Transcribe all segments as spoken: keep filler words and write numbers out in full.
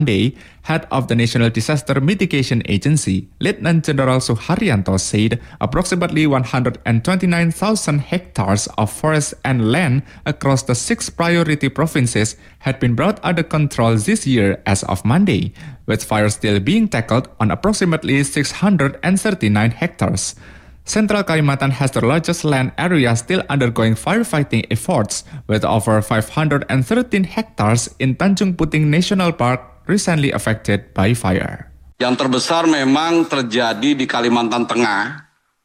Monday, head of the National Disaster Mitigation Agency, Lieutenant General Suharyanto, said approximately one hundred twenty-nine thousand hectares of forest and land across the six priority provinces had been brought under control this year as of Monday, with fires still being tackled on approximately six hundred thirty-nine hectares. Central Kalimantan has the largest land area still undergoing firefighting efforts, with over five hundred thirteen hectares in Tanjung Puting National Park recently affected by fire. Yang terbesar memang terjadi di Kalimantan Tengah.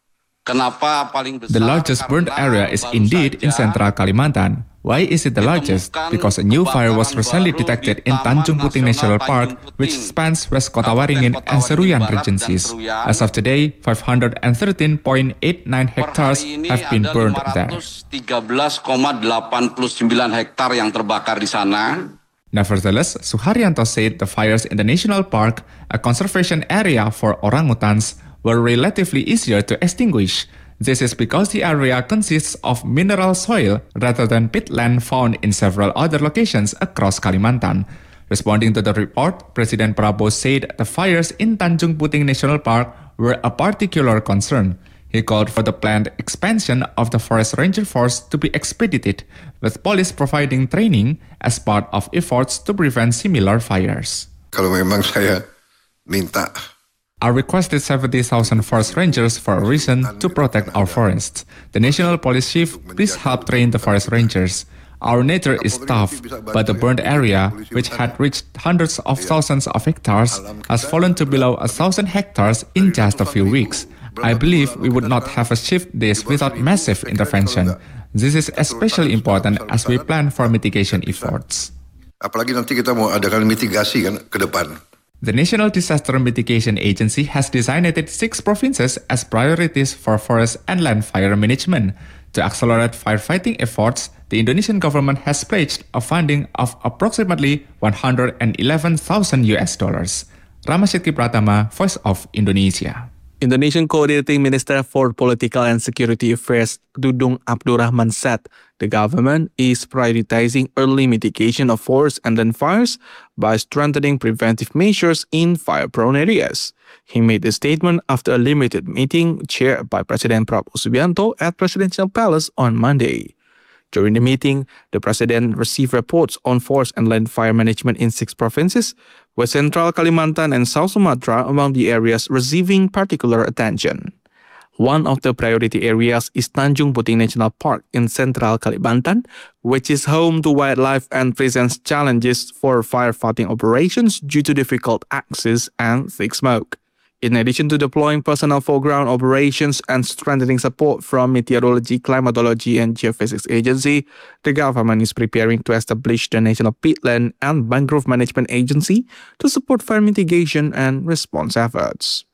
Kenapa paling besar? The largest burned area is indeed in Central Kalimantan. Why is it the largest? Because a new fire was recently detected in Tanjung Puting National Park, which spans West Kota Waringin and Seruyan regencies. As of today, five hundred thirteen point eight nine hectares have been burned there. tiga belas koma delapan sembilan hektar yang terbakar di sana. Nevertheless, Suharyanto said the fires in the national park, a conservation area for orangutans, were relatively easier to extinguish. This is because the area consists of mineral soil rather than peatland found in several other locations across Kalimantan. Responding to the report, President Prabowo said the fires in Tanjung Puting National Park were a particular concern. He called for the planned expansion of the Forest Ranger Force to be expedited, with police providing training as part of efforts to prevent similar fires. Kalau memang saya minta I requested seventy thousand forest rangers for a reason to protect our forests. The National Police Chief, please help train the forest rangers. Our nature is tough, but the burned area, which had reached hundreds of thousands of hectares, has fallen to below a thousand hectares in just a few weeks. I believe we would not have achieved this without massive intervention. This is especially important as we plan for mitigation efforts. Apalagi nanti kita mau adakan mitigasi kan ke depan. The National Disaster Mitigation Agency has designated six provinces as priorities for forest and land fire management. To accelerate firefighting efforts, the Indonesian government has pledged a funding of approximately one hundred eleven thousand U S dollars. Ramasydki Pratama, Voice of Indonesia. Indonesian Coordinating Minister for Political and Security Affairs Dudung Abdurrahman said the government is prioritizing early mitigation of forest and land fires by strengthening preventive measures in fire-prone areas. He made the statement after a limited meeting chaired by President Prabowo Subianto at Presidential Palace on Monday. During the meeting, the president received reports on forest and land fire management in six provinces, with Central Kalimantan and South Sumatra among the areas receiving particular attention. One of the priority areas is Tanjung Puting National Park in Central Kalimantan, which is home to wildlife and presents challenges for firefighting operations due to difficult access and thick smoke. In addition to deploying personnel for ground operations and strengthening support from Meteorology, Climatology and Geophysics Agency, the government is preparing to establish the National Peatland and Mangrove Management Agency to support fire mitigation and response efforts.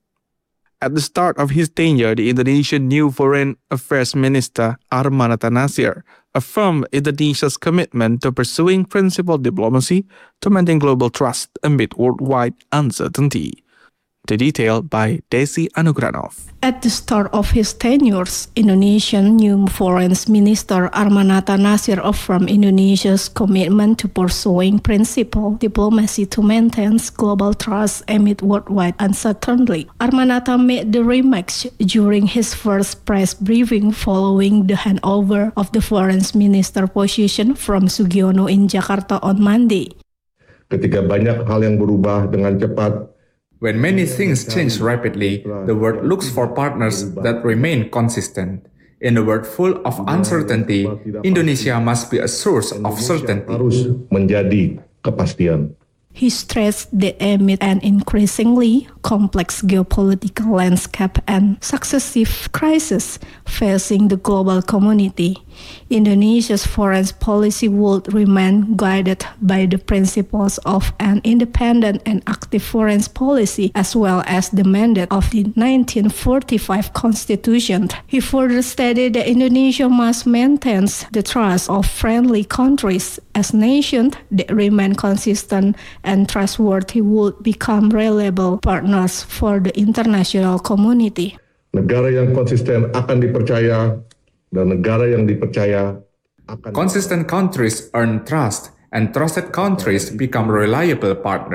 At the start of his tenure, the Indonesian new Foreign Affairs Minister Arman Nathanasir affirmed Indonesia's commitment to pursuing principled diplomacy to maintain global trust amid worldwide uncertainty. The detail by Desi Anugranov. At the start of his tenure, Indonesian new Foreign Minister Arman Nathanasir affirmed Indonesia's commitment to pursuing principled diplomacy to maintain global trust amid worldwide uncertainty. Arman Natha made the remarks during his first press briefing following the handover of the Foreign Minister position from Sugiono in Jakarta on Monday. Ketika banyak hal yang berubah dengan cepat, when many things change rapidly, the world looks for partners that remain consistent. In a world full of uncertainty, Indonesia must be a source of certainty. Harus menjadi kepastian. He stressed that amid an increasingly complex geopolitical landscape and successive crises facing the global community, Indonesia's foreign policy would remain guided by the principles of an independent and active foreign policy as well as the mandate of the nineteen forty-five Constitution. He further stated that Indonesia must maintain the trust of friendly countries as nations that remain consistent and trustworthy would become reliable partners for the international community. Negara yang konsisten akan dipercaya dan negara yang dipercaya akan. Consistent countries earn trust, and trusted countries become reliable partners.